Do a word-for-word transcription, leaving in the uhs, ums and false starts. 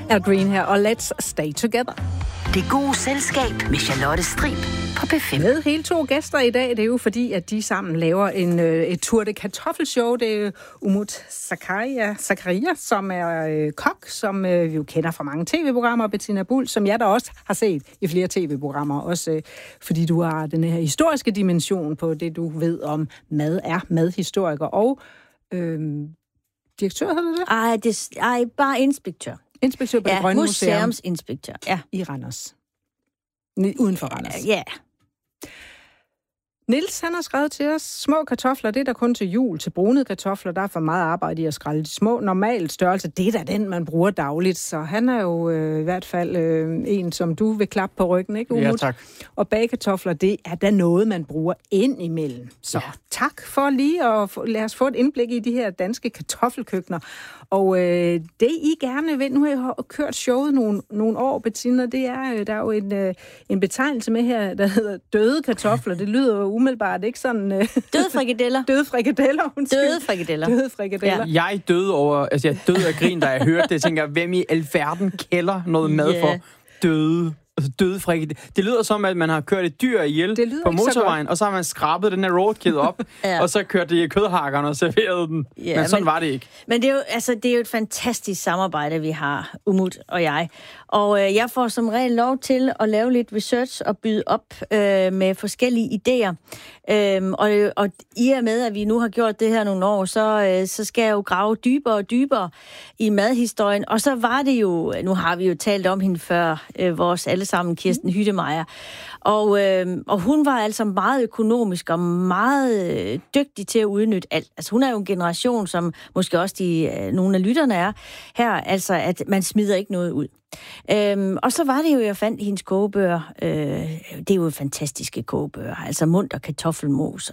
Al Green her, og Let's Stay Together. Det gode selskab med Charlotte Strib på B fem. Med hele to gæster i dag, det er jo fordi, at de sammen laver en, øh, et Tour de Kartoffelshow. Det er Umut Sakarya, Sakarya, som er øh, kok, som øh, vi jo kender fra mange tv-programmer, og Bettina Buhl, som jeg da også har set i flere tv-programmer, også øh, fordi du har den her historiske dimension på det, du ved om mad, er madhistoriker og øh, direktør, hedder det? Ej, det, ej, bare inspektør. Inspektør på ja, det Grønne Museum. Museumsinspektør, ja. I Randers. Uden for Randers. Ja. Niels, han har skrevet til os, små kartofler, det er der kun til jul. Til brunede kartofler, der er for meget arbejde i at skrælle de små. Normal størrelse, det er da den, man bruger dagligt. Så han er jo øh, i hvert fald øh, en, som du vil klappe på ryggen, ikke, Umut? Ja, tak. Og bagekartofler, det er da noget, man bruger ind imellem. Så ja. Tak for lige at få, lad os få et indblik i de her danske kartoffelkøkkener. Og øh, det, I gerne vil, nu har jeg kørt showet nogle, nogle år, Bettina, det er, øh, der er jo en, øh, en betegnelse med her, der hedder døde kartofler. Det lyder jo umiddelbart ikke sådan... Øh, døde frikadeller. Døde frikadeller, undskyld. Døde frikadeller. Døde frikadeller. Ja. Jeg døde over... Altså, jeg døde af grin, da jeg hørte det. Jeg tænker, hvem i alverden kælder noget mad Yeah. for døde... Altså døde frikadeller. Det lyder som, at man har kørt et dyr ihjel på motorvejen, og så har man skrabet den her roadkid op, ja. og så kørt det i kødhakkerne og serveret den. Ja, men sådan men, var det ikke. Men det er, jo, altså, det er jo et fantastisk samarbejde, vi har, Umut og jeg. Og øh, jeg får som regel lov til at lave lidt research og byde op øh, med forskellige idéer. Øhm, og, og i og med, at vi nu har gjort det her nogle år, så, øh, så skal jeg jo grave dybere og dybere i madhistorien. Og så var det jo, nu har vi jo talt om hende før, øh, vores allesammen Kirsten Hyttemeier. Og, øh, og hun var altså meget økonomisk og meget øh, dygtig til at udnytte alt. Altså hun er jo en generation, som måske også de, øh, nogle af lytterne er her, altså at man smider ikke noget ud. Øhm, og så var det jo, jeg fandt hendes kogebøger. Øh, det er jo fantastiske kogebøger. Altså munter kartoffelmos